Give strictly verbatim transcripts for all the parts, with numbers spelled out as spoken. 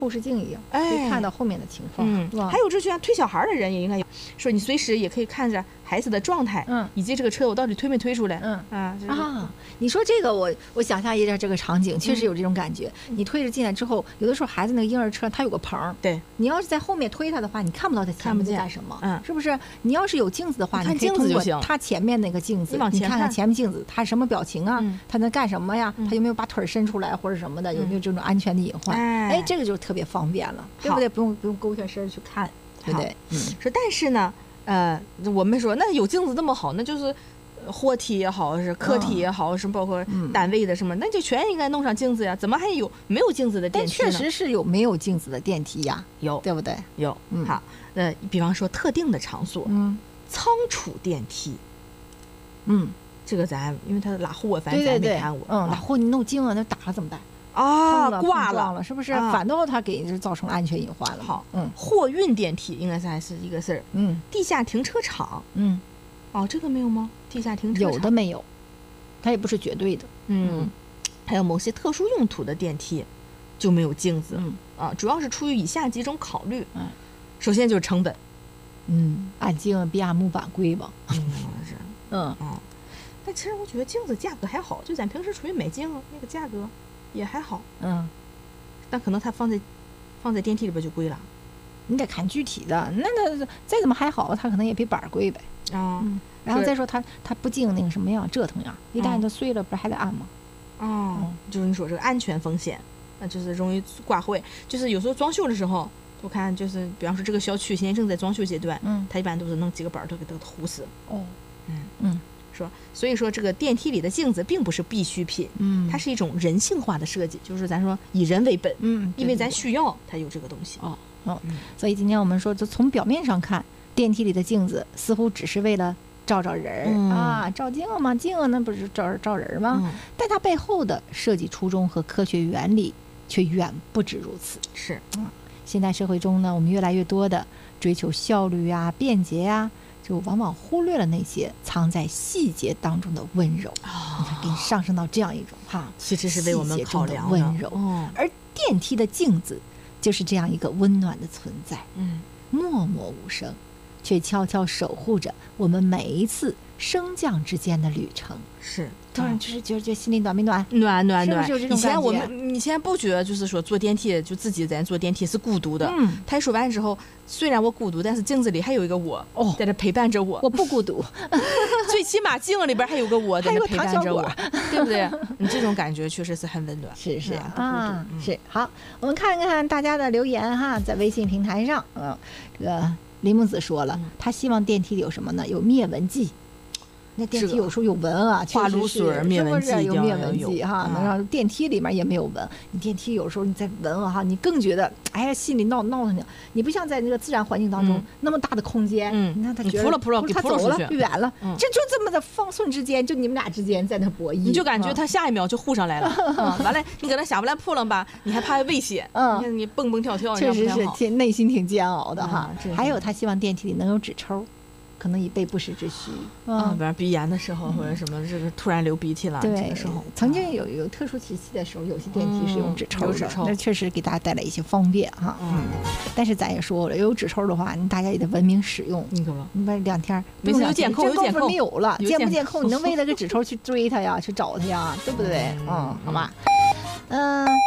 后视镜一样，可以看到后面的情况。 嗯，还有这就像推小孩的人也应该有，说你随时也可以看着孩子的状态，嗯，以及这个车我到底推没推出来， 嗯啊、就是、 啊，你说这个我我想象一下这个场景，确实有这种感觉。嗯、你推着进来之后，有的时候孩子那个婴儿车它有个棚， 对， 你要是在后面推他的话，你看不到他前面在干什么， 嗯， 是不是？你要是有镜子的话， 你看镜子就行。他前面那个镜子， 你往前看看前面镜子，他什么表情啊？ 嗯、 他能干什么呀？ 嗯、 他有没有把腿伸出来或者什么的？有没有这种安全的隐患？ 哎， 哎，这个就特别方便了。对不对？不用不用勾下身去看，对不对？ 嗯，说但是呢，呃，我们说那有镜子那么好，那就是货梯也好，是客梯也好，是、嗯、包括单位的什么，嗯、那就全应该弄上镜子呀。怎么还有没有镜子的电梯呢？ 但确实是有没有镜子的电梯呀， 有， 对不对？ 有。嗯、好，呃，比方说特定的场所， 嗯， 仓储电梯， 嗯， 这个咱因为它拉货，反正咱没看过。 嗯，拉货你弄镜了，那打了怎么办？ 啊，挂了了，是不是？啊、反倒它给造成安全隐患了。 好， 嗯， 货运电梯应该是还是一个事儿。 嗯， 地下停车场， 嗯， 哦，这个没有吗？地下停车场有的没有，它也不是绝对的。 嗯，还有某些特殊用途的电梯就没有镜子。 嗯啊，主要是出于以下几种考虑。 嗯， 首先就是成本。 嗯，按镜比按木板贵吧？ 嗯，是。 嗯啊，但其实我觉得镜子价格还好，就咱平时出去买镜那个价格。也还好， 嗯， 但可能它放在放在电梯里边就贵了， 你得看具体的。那那再怎么还好，它可能也比板贵呗。 啊、 嗯，然后再说它它不经那个什么样折腾样，一旦它碎了，不是还得按吗？ 哦、嗯，就是你说这个安全风险，那就是容易挂坏。就是有时候装修的时候，我看就是比方说这个小区现在正在装修阶段， 嗯， 它一般都是弄几个板都给它糊死。 哦， 嗯嗯。 说，所以说这个电梯里的镜子并不是必需品， 嗯， 它是一种人性化的设计，就是咱说以人为本， 嗯， 因为咱需要它有这个东西。 哦哦、嗯，所以今天我们说，就从表面上看，电梯里的镜子似乎只是为了照照人、嗯、啊，照镜嘛，镜那不是照照人吗？嗯、但它背后的设计初衷和科学原理却远不止如此。 是， 嗯，现代社会中呢，我们越来越多的追求效率啊、便捷啊。就往往忽略了那些藏在细节当中的温柔。 哦、 你看，给你上升到这样一种哈， 其实是为我们考量的温柔。 哦、 而电梯的镜子就是这样一个温暖的存在， 嗯， 默默无声，却悄悄守护着我们每一次升降之间的旅程。 是， 突然就是觉得觉得心里暖没暖？ 暖暖暖。 是不是有这种以前我们以前不觉得，就是说坐电梯就自己在坐电梯是孤独的。 嗯， 他说完之后，虽然我孤独，但是镜子里还有一个我，哦，在这陪伴着我。 我不孤独， 最起码镜里边还有个我在这陪伴着我，对不对？你这种感觉确实是很温暖。 是是啊， 啊嗯、是好。我们看看大家的留言哈，在微信平台上，嗯，这个林木子说了，嗯、他希望电梯里有什么呢？有灭蚊剂。那电梯有时候有蚊啊， 花露水、灭蚊剂有灭蚊剂哈，能让电梯里面也没有蚊。你电梯有时候你在闻啊哈，你更觉得哎呀心里闹闹腾呢。你不像在那个自然环境当中那么大的空间， 嗯， 你看他觉得扑了扑了， 他走了远了，这就这么的方寸之间，就你们俩之间在那博弈， 你就感觉他下一秒就护上来了。完了，你搁那下不来扑棱吧，你还怕危险，嗯，你看你蹦蹦跳跳， 确实是挺内心挺煎熬的哈。还有他希望电梯里能有纸抽。可能以备不时之需啊，比如鼻炎的时候、嗯、或者什么，这个突然流鼻涕了， 对， 这个时候曾经有有特殊时期的时候，有些电梯是用纸抽的， 那、 嗯、确实给大家带来一些方便哈。嗯，但是咱也说了，有纸抽的话，你大家也得文明使用。 你可不， 你把两天没有监控，有监控没有了，监不监控？你能为了个纸抽去追他呀，去找他呀，对不对？嗯，嗯好吧。嗯、呃。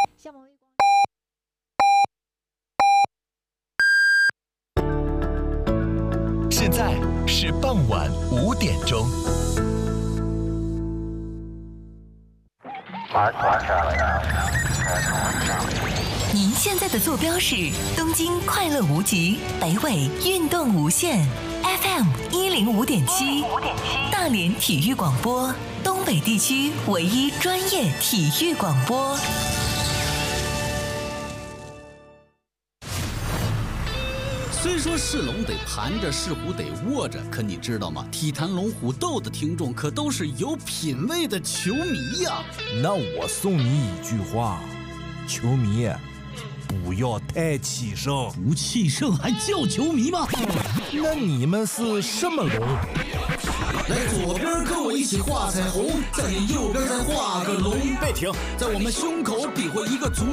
现在是傍晚五点钟。 您现在的坐标是东京快乐无极，北纬运动无限 F M 一零五点七，大连体育广播，东北地区唯一专业体育广播。 虽说是龙得盘着，是虎得卧着，可你知道吗？体坛龙虎斗的听众可都是有品位的球迷呀、啊。 那我送你一句话，球迷不要太气盛。 不气盛还叫球迷吗？ 那你们是什么龙？ 来左边跟我一起画彩虹，在你右边再画个龙。 别停， 在我们胸口比划一个足。